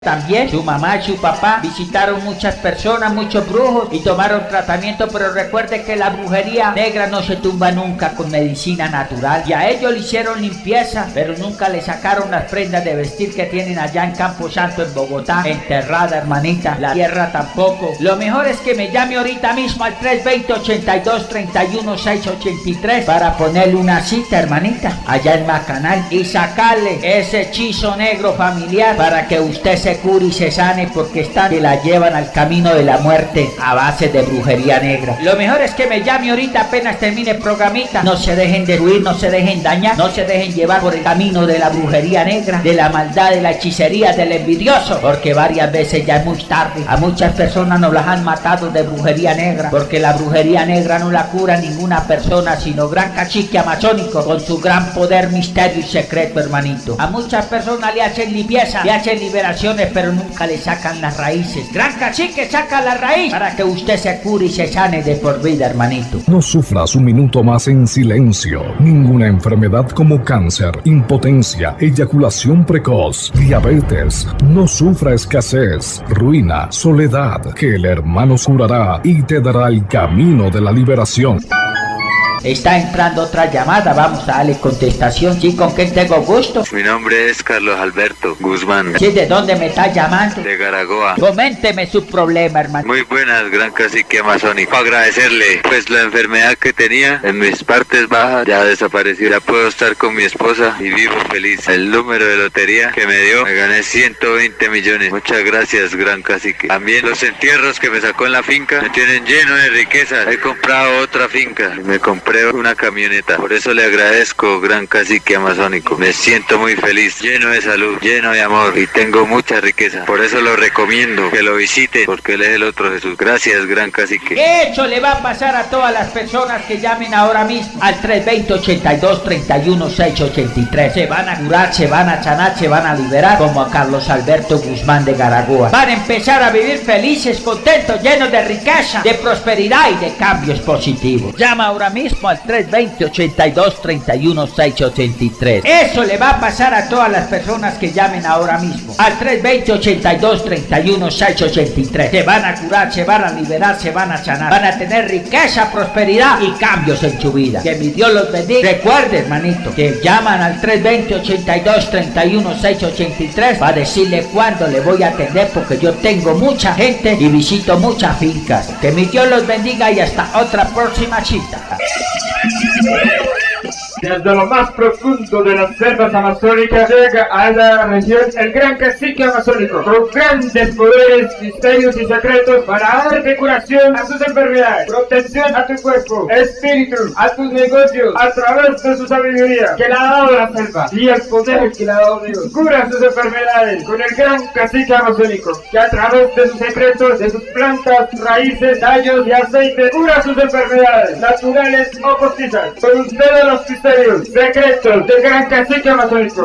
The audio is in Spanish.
También su mamá y su papá visitaron muchas personas, muchos brujos y tomaron tratamiento, pero recuerde que la brujería negra no se tumba nunca con medicina natural. Y a ellos le hicieron limpieza, pero nunca le sacaron las prendas de vestir que tienen allá en Campo Santo, en Bogotá, enterrada, hermanita. La tierra tampoco. Lo mejor es que me llame ahorita mismo al 320-82-31-683 para ponerle una cita, hermanita, allá en Macanal, y sacarle ese hechizo negro familiar para que usted se cure y se sane, porque están que la llevan al camino de la muerte a base de brujería negra. Lo mejor es que me llame ahorita apenas termine el programita. No se dejen destruir, no se dejen dañar, no se dejen llevar por el camino de la brujería negra, de la maldad, de la hechicería, del envidioso, porque varias veces ya es muy tarde. A muchas personas nos las han matado de brujería negra, porque la brujería negra no la cura ninguna persona, sino gran cacique amazónico con su gran poder, misterio y secreto, hermanito. A muchas personas le hacen limpieza, le hacen liberaciones, pero nunca le sacan las raíces. Gran cacique saca la raíz para que usted se cure y se sane de por vida, hermanito. No sufras un minuto más en silencio. Ninguna enfermedad como cáncer, impotencia, eyaculación precoz, diabetes, no sufra escasez, ruina, soledad, que el hermano curará y te dará el camino de la liberación. Está entrando otra llamada, vamos a darle contestación. ¿Sí? ¿Con quién tengo gusto? Mi nombre es Carlos Alberto Guzmán. ¿Sí? ¿De dónde me está llamando? De Garagoa. Coménteme su problema, hermano. Muy buenas, gran cacique amazónico. Agradecerle, pues la enfermedad que tenía en mis partes bajas ya desapareció. Ya puedo estar con mi esposa y vivo feliz. El número de lotería que me dio, me gané 120 millones. Muchas gracias, gran cacique. También los entierros que me sacó en la finca me tienen lleno de riqueza. He comprado otra finca y me compré una camioneta. Por eso le agradezco, gran cacique amazónico. Me siento muy feliz, lleno de salud, lleno de amor y tengo mucha riqueza. Por eso lo recomiendo que lo visite, porque él es el otro Jesús. Gracias, gran cacique. Eso le va a pasar a todas las personas que llamen ahora mismo al 320-82-31-683. Se van a curar, se van a sanar, se van a liberar, como a Carlos Alberto Guzmán de Garagoa. Van a empezar a vivir felices, contentos, llenos de riqueza, de prosperidad y de cambios positivos. Llama ahora mismo al 320-82-31-683. Eso le va a pasar a todas las personas que llamen ahora mismo al 320-82-31-683. Se van a curar, se van a liberar, se van a sanar, van a tener riqueza, prosperidad y cambios en su vida. Que mi Dios los bendiga. Recuerde, hermanito, que llaman al 320-82-31-683 para decirle cuándo le voy a atender, porque yo tengo mucha gente y visito muchas fincas. Que mi Dios los bendiga y hasta otra próxima cita. Desde lo más profundo de las selvas amazónicas llega a la región el gran cacique amazónico, con grandes poderes, misterios y secretos para darte curación a tus enfermedades, protección a tu cuerpo, espíritu, a tus negocios, a través de su sabiduría que le ha dado la selva y el poder que le ha dado Dios. Cura sus enfermedades con el gran cacique amazónico, que a través de sus secretos, de sus plantas, raíces, tallos y aceite, cura sus enfermedades, naturales o postizas. Con ustedes los misterios, secretos del gran cacique amazónico.